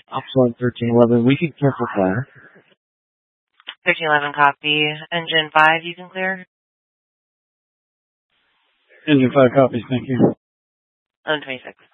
Option 1311, we can cancel fire. 1311 copy. Engine 5, you can clear. Engine 5 copies, thank you. 1126.